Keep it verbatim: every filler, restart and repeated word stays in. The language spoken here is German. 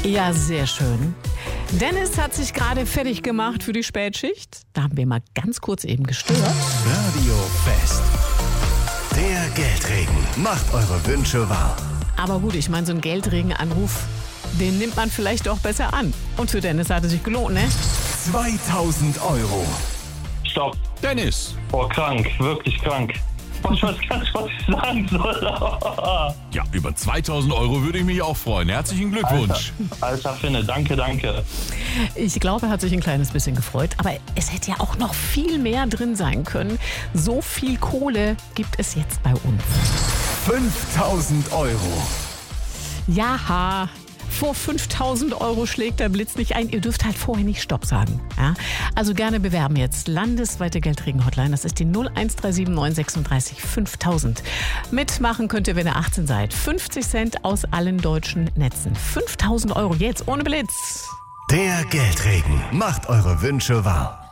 Ja, sehr schön. Dennis hat sich gerade fertig gemacht für die Spätschicht. Da haben wir mal ganz kurz eben gestört. Radio Fest. Der Geldregen macht eure Wünsche wahr. Aber gut, ich meine, so einen Geldregenanruf, den nimmt man vielleicht doch besser an. Und für Dennis hat es sich gelohnt, ne? zweitausend Euro. Stopp. Dennis. Oh, krank. Wirklich krank. Ich weiß gar nicht, was ich sagen soll. Ja, über zweitausend Euro würde ich mich auch freuen. Herzlichen Glückwunsch. Alter, Alter Finne, danke, danke. Ich glaube, er hat sich ein kleines bisschen gefreut. Aber es hätte ja auch noch viel mehr drin sein können. So viel Kohle gibt es jetzt bei uns. fünftausend Euro. Ja, vor fünftausend Euro schlägt der Blitz nicht ein. Ihr dürft halt vorher nicht Stopp sagen. Ja? Also gerne bewerben jetzt. Landesweite Geldregen-Hotline. Das ist die null eins drei sieben neun sechsunddreißig fünftausend. Mitmachen könnt ihr, wenn ihr achtzehn seid. fünfzig Cent aus allen deutschen Netzen. fünftausend Euro jetzt ohne Blitz. Der Geldregen macht eure Wünsche wahr.